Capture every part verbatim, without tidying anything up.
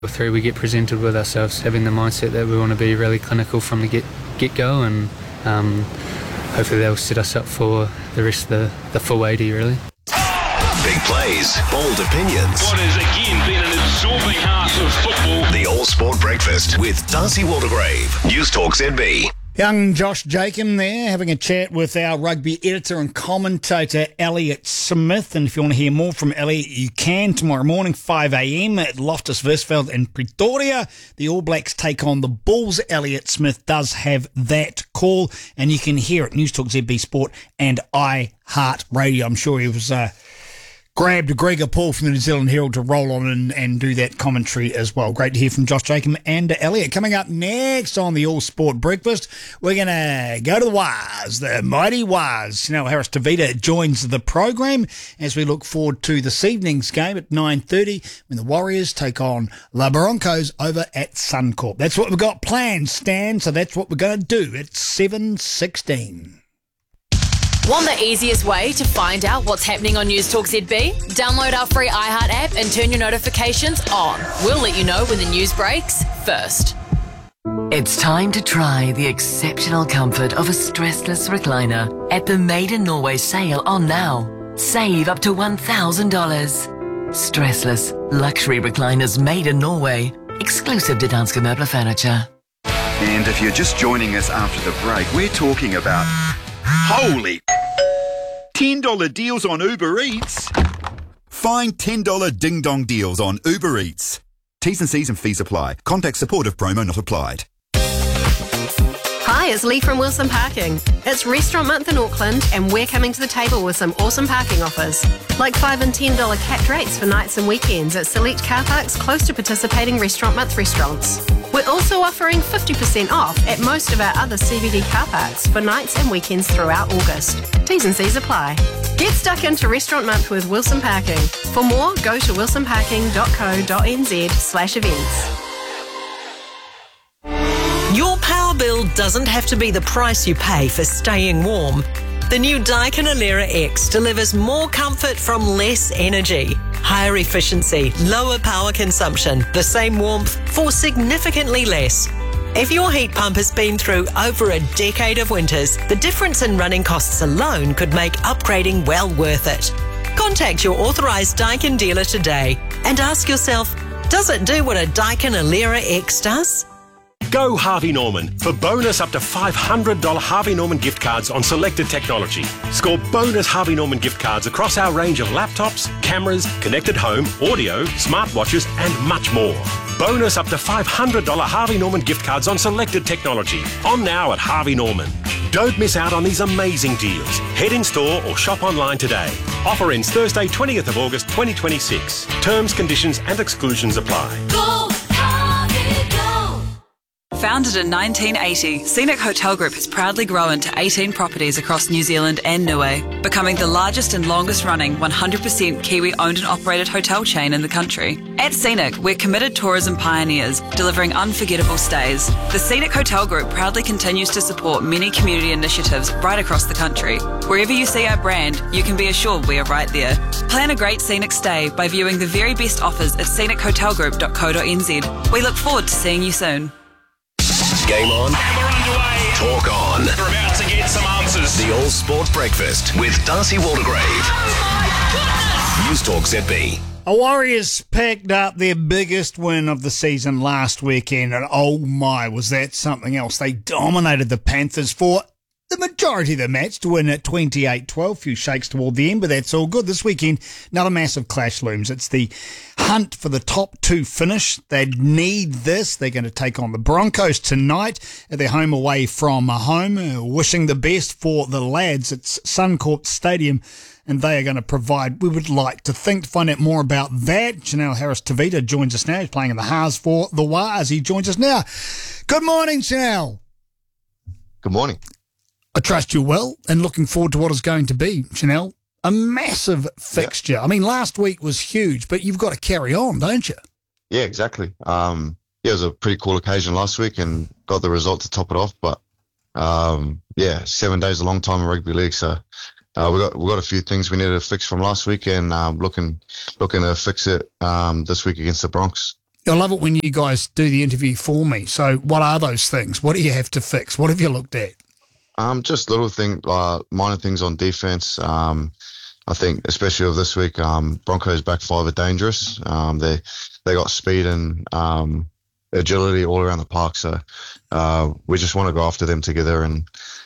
Through we get presented with ourselves having the mindset that we want to be really clinical from the get get go, and um, hopefully they'll set us up for the rest of the, the full eighty really. Big plays, bold opinions. What has again been an absorbing half of football. The All Sport Breakfast with Darcy Waldegrave. News Talk Z B. Young Josh Jacob there having a chat with our rugby editor and commentator Elliot Smith. And if you want to hear more from Elliot, you can tomorrow morning, five a.m. at Loftus Versfeld in Pretoria. The All Blacks take on the Bulls. Elliot Smith does have that call, and you can hear it, News Talk Z B Sport and iHeartRadio. I'm sure he was... Uh, grabbed Gregor Paul from the New Zealand Herald to roll on and, and do that commentary as well. Great to hear from Josh Jacob and Elliot. Coming up next on the All Sport Breakfast, we're going to go to the Waz, the mighty Waz. Chanel Harris-Tavita joins the program as we look forward to this evening's game at nine thirty when the Warriors take on La Broncos over at Suncorp. That's what we've got planned, Stan, so that's what we're going to do at seven sixteen. Want the easiest way to find out what's happening on News Talk Z B? Download our free iHeart app and turn your notifications on. We'll let you know when the news breaks first. It's time to try the exceptional comfort of a stressless recliner at the Made in Norway sale on now. Save up to one thousand dollars. Stressless luxury recliners made in Norway. Exclusive to Danske Møbler Furniture. And if you're just joining us after the break, we're talking about... Holy ten dollars deals on Uber Eats. Find ten dollars ding-dong deals on Uber Eats. T's and C's and fees apply. Contact support if promo not applied. Hi, it's Lee from Wilson Parking. It's Restaurant Month in Auckland, and we're coming to the table with some awesome parking offers, like five dollars and ten dollars capped rates for nights and weekends at select car parks close to participating Restaurant Month restaurants. We're also offering fifty percent off at most of our other C B D car parks for nights and weekends throughout August. T's and C's apply. Get stuck into Restaurant Month with Wilson Parking. For more, go to wilson parking dot co dot n z slash events. Your power bill doesn't have to be the price you pay for staying warm. The new Daikin Alera X delivers more comfort from less energy, higher efficiency, lower power consumption, the same warmth for significantly less. If your heat pump has been through over a decade of winters, the difference in running costs alone could make upgrading well worth it. Contact your authorised Daikin dealer today and ask yourself, does it do what a Daikin Alera X does? Go Harvey Norman for bonus up to five hundred dollars Harvey Norman gift cards on selected technology. Score bonus Harvey Norman gift cards across our range of laptops, cameras, connected home, audio, smartwatches and much more. Bonus up to five hundred dollars Harvey Norman gift cards on selected technology. On now at Harvey Norman. Don't miss out on these amazing deals. Head in store or shop online today. Offer ends Thursday, twentieth of August twenty twenty-six. Terms, conditions and exclusions apply. Go Harvey, go! Founded in nineteen eighty, Scenic Hotel Group has proudly grown to eighteen properties across New Zealand and Niue, becoming the largest and longest running one hundred percent Kiwi owned and operated hotel chain in the country. At Scenic, we're committed tourism pioneers, delivering unforgettable stays. The Scenic Hotel Group proudly continues to support many community initiatives right across the country. Wherever you see our brand, you can be assured we are right there. Plan a great scenic stay by viewing the very best offers at scenic hotel group dot co dot n z. We look forward to seeing you soon. Game on. And we're underway. Talk on. We're about to get some answers. The All Sport Breakfast with Darcy Waldegrave. Oh my goodness! News Talk Z B. The Warriors picked up their biggest win of the season last weekend, and oh my, was that something else. They dominated the Panthers for the majority of the match to win at twenty-eight twelve. Few shakes toward the end, but that's all good. This weekend, another massive clash looms. It's the hunt for the top two finish. They need this. They're going to take on the Broncos tonight at their home away from home. Uh, wishing the best for the lads. It's Suncorp Stadium, and they are going to provide, we would like to think. To find out more about that, Chanel Harris-Tavita joins us now. He's playing in the Haas for the Waz. He joins us now. Good morning, Chanel. Good morning. I trust you're well and looking forward to what is going to be, Chanel, a massive fixture. Yeah. I mean, last week was huge, but you've got to carry on, don't you? Yeah, exactly. Um, yeah, it was a pretty cool occasion last week and got the result to top it off. But, um, yeah, seven days is a long time in rugby league. So uh, we got we got a few things we needed to fix from last week and um, looking, looking to fix it um, this week against the Bronx. I love it when you guys do the interview for me. So what are those things? What do you have to fix? What have you looked at? Um, just little things, uh, minor things on defense. Um, I think, especially of this week, um, Broncos back five are dangerous. Um, they they got speed and um, agility all around the park. So uh, we just want to go after them together. And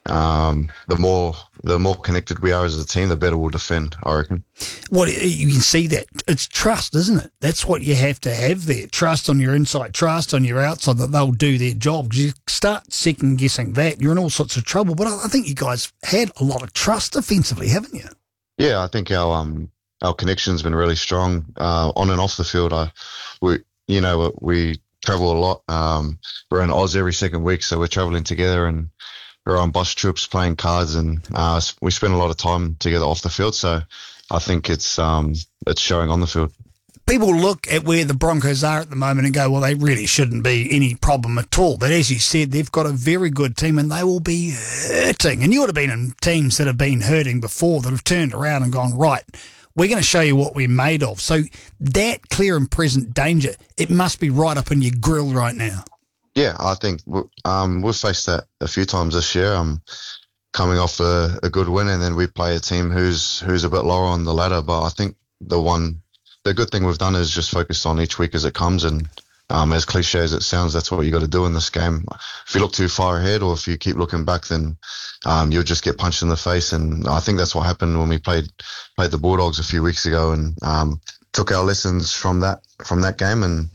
um, the more the more connected we are as a team, the better we'll defend, I reckon. Well, you can see that. It's trust, isn't it? That's what you have to have there. Trust on your inside, trust on your outside that they'll do their job. You start second-guessing that, you're in all sorts of trouble. But I think you guys had a lot of trust defensively, haven't you? Yeah, I think our um our connection's been really strong uh, on and off the field. I, we, you know, we travel a lot. Um, we're in Oz every second week, so we're traveling together and we're on bus trips, playing cards, and uh, we spend a lot of time together off the field. So I think it's um it's showing on the field. People look at where the Broncos are at the moment and go, well, they really shouldn't be any problem at all. But as you said, they've got a very good team and they will be hurting. And you would have been in teams that have been hurting before that have turned around and gone, right, we're going to show you what we're made of. So that clear and present danger, it must be right up in your grill right now. Yeah, I think um, we've faced that a few times this year. Um, coming off a, a good win, and then we play a team who's who's a bit lower on the ladder. But I think the one, the good thing we've done is just focus on each week as it comes. And um, as cliche as it sounds, that's what you got to do in this game. If you look too far ahead, or if you keep looking back, then um, you'll just get punched in the face. And I think that's what happened when we played played the Bulldogs a few weeks ago, and um, took our lessons from that from that game and.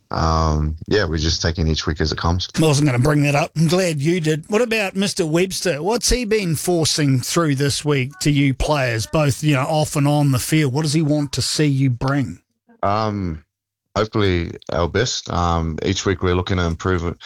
Um, yeah, we're just taking each week as it comes. I wasn't going to bring that up. I'm glad you did. What about Mister Webster? What's he been forcing through this week to you players, both, you know, off and on the field? What does he want to see you bring? Um, hopefully our best. Um, each week we're looking to improve it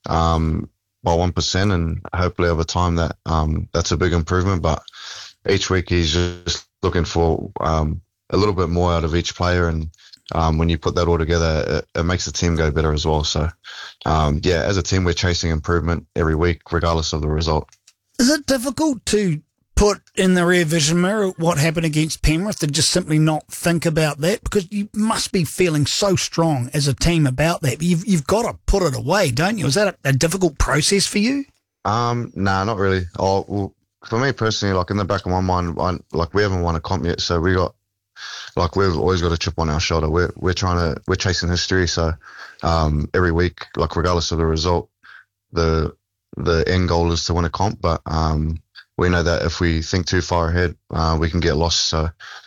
um, by one percent, and hopefully over time that um, that's a big improvement. But each week he's just looking for um, a little bit more out of each player, and Um, when you put that all together, it, it makes the team go better as well. So, um, yeah, as a team, we're chasing improvement every week, regardless of the result. Is it difficult to put in the rear vision mirror what happened against Penrith, to just simply not think about that? Because you must be feeling so strong as a team about that. You've, you've got to put it away, don't you? Is that a, a difficult process for you? Um, no, nah, not really. Oh, well, for me personally, like in the back of my mind, I, like we haven't won a comp yet, so we got. Like we've always got a chip on our shoulder. We're we're trying to we're chasing history. So um, every week, like regardless of the result, the the end goal is to win a comp. But um, we know that if we think too far ahead, uh, we can get lost. So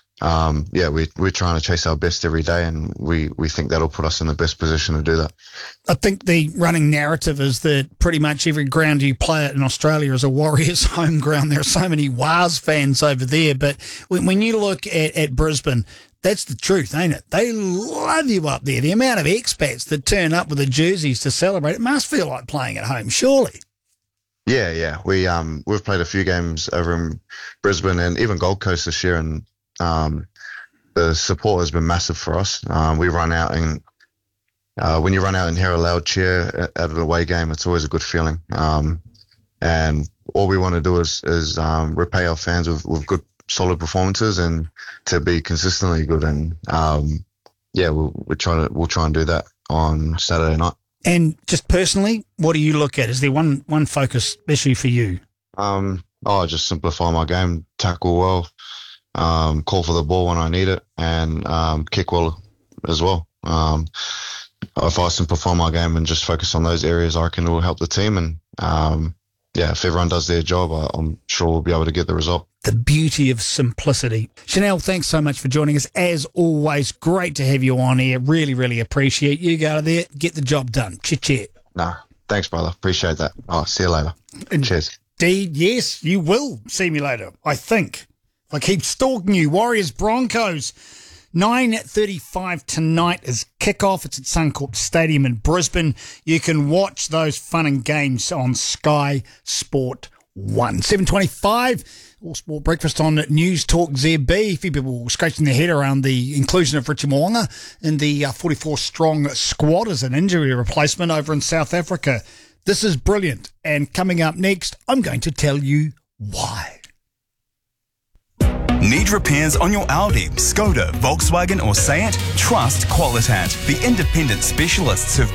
um, yeah, we we're trying to chase our best every day, and we we think that'll put us in the best position to do that. I think the running narrative is that pretty much every ground you play at in Australia is a Warriors home ground. There are so many Wars fans over there. But when, when you look at, at Brisbane, that's the truth, ain't it? They love you up there. The amount of expats that turn up with the jerseys to celebrate, it must feel like playing at home, surely. Yeah, yeah. We, um, we've played a few games over in Brisbane and even Gold Coast this year, and um, the support has been massive for us. Um, we run out and Uh, when you run out and hear a loud cheer at an away game, it's always a good feeling. Um, and all we want to do is, is um, repay our fans with, with good, solid performances, and to be consistently good. And um, yeah, we'll, we're trying to we'll try and do that on Saturday night. And just personally, what do you look at? Is there one one focus issue for you? Um, oh, just simplify my game, tackle well, um, call for the ball when I need it, and um, kick well as well. Um, If I simplify my game and just focus on those areas, I reckon it will help the team. And, um, yeah, if everyone does their job, I, I'm sure we'll be able to get the result. The beauty of simplicity. Chanel, thanks so much for joining us. As always, great to have you on here. Really, really appreciate you. Go there, get the job done. Chit-chat. Nah, thanks, brother. Appreciate that. All right, see you later. And cheers. Indeed, yes, you will see me later, I think. I keep stalking you. Warriors, Broncos. nine thirty-five tonight is kickoff. It's at Suncorp Stadium in Brisbane. You can watch those fun and games on Sky Sport one. seven twenty-five, All Sport Breakfast on News Talk Z B. A few people scratching their head around the inclusion of Richie Mo'unga in the uh, forty-four strong squad as an injury replacement over in South Africa. This is brilliant. And coming up next, I'm going to tell you why. Need repairs on your Audi, Skoda, Volkswagen or Seat? Trust Qualitat, the independent specialists who've